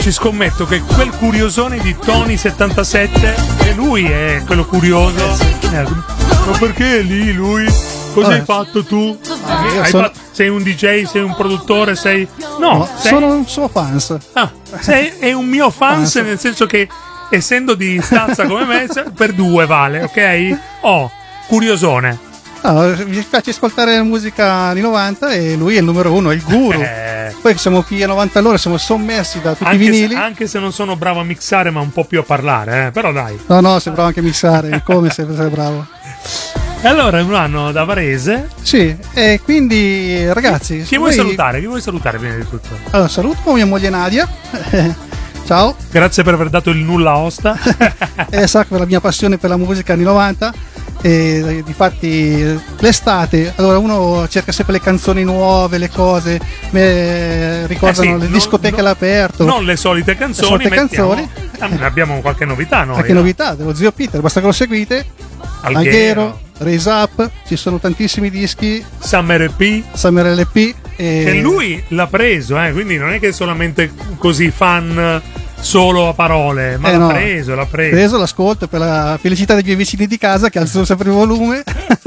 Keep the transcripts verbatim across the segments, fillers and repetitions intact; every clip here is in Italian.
ci scommetto che quel curiosone di Tony settantasette, e lui è quello curioso. Eh, ma perché lì lui? Cosa Vabbè. hai fatto tu? io Hai sono- fatto- sei un D J, sei un produttore, sei... No, No, sei... sono un suo fans. Ah, sei è un mio fans, Fans. nel senso che essendo di stanza come me, se- per due vale, ok? Oh, curiosone. No, mi piace ascoltare musica anni novanta e lui è il numero uno, è il guru. Eh, Poi siamo qui a novanta all'ora, siamo sommersi da tutti i anche, vinili. se, anche se non sono bravo a mixare, ma un po' più a parlare, eh, però dai. No, no, sembrava anche mixare, come se sei bravo. E allora è un anno da Varese. Sì, e quindi ragazzi... Chi vuoi voi- salutare? Chi vuoi salutare prima di tutto? Allora, saluto mia moglie Nadia. Ciao. Grazie per aver dato il nulla osta. E sa che la mia passione per la musica anni novanta. E difatti l'estate, allora uno cerca sempre le canzoni nuove, le cose, me ricordano Eh sì, le non- discoteche non- all'aperto. Non le solite canzoni, solite mettiamo- canzoni. Ah, abbiamo qualche novità noi. Anche no? novità dello zio Peter, basta che lo seguite. Alghero, Alghero, Raise Up, ci sono tantissimi dischi, Summer E P. Summer L P. E E lui l'ha preso, eh, quindi non è che è solamente così fan solo a parole, ma Eh l'ha no. preso, l'ha preso. preso l'ascolto per la felicità dei miei vicini di casa che alzano sempre il volume.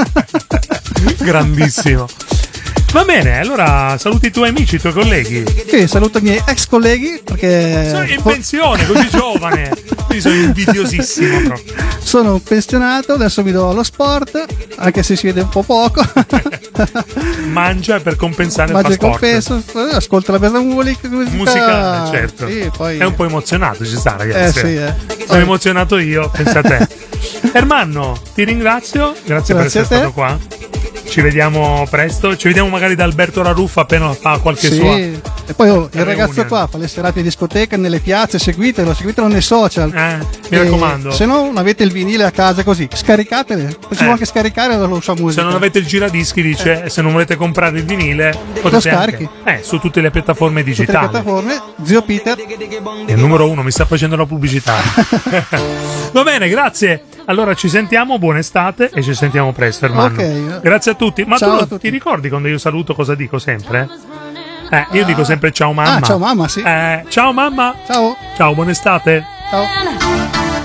Grandissimo. Va bene, allora saluti i tuoi amici, i tuoi colleghi. Sì, saluto i miei ex colleghi perché Sono in pensione, così giovane. Quindi sono invidiosissimo proprio. sono un pensionato, adesso mi do allo sport, anche se si vede un po' poco. Mangia per compensare Mangio il il sport. compenso, eh, ascolto la bella musica. Musicale, certo. Sì, poi... È un po' emozionato, ci sta, Eh ragazzi. sì, eh. Sono emozionato io, pensa a te. Ermanno, ti ringrazio, grazie, per Grazie essere a te. stato qua. Ci vediamo presto, ci vediamo magari da Alberto Raruffa appena fa qualche Sì. sua. E poi oh, il ragazzo reunion. qua fa le serate in discoteca, nelle piazze, seguitelo, seguitelo nei social. Eh, mi E raccomando. Se no, non avete il vinile a casa così, scaricatele. Poi si Eh. può anche scaricare la sua musica. Se non avete il giradischi, dice, e se non volete comprare il vinile, potete scarichi. anche, eh, su tutte le piattaforme Tutte le digitali. piattaforme, zio Peter. È il numero uno, mi sta facendo la pubblicità. Va bene, grazie. Allora ci sentiamo, buona estate e ci sentiamo presto, Ermanno. Ok. Grazie a tutti. Ma Ciao tu a lo- tutti. ti ricordi quando io saluto cosa dico sempre? Eh, io dico sempre ciao mamma. Ah, ciao mamma, sì. Eh, ciao mamma. Ciao. Ciao, buona estate. Ciao.